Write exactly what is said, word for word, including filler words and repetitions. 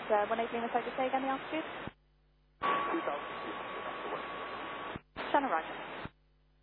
uh, one eight Lima, so just say again the altitude. two thousand two hundred, that's the one. Shannon Roger.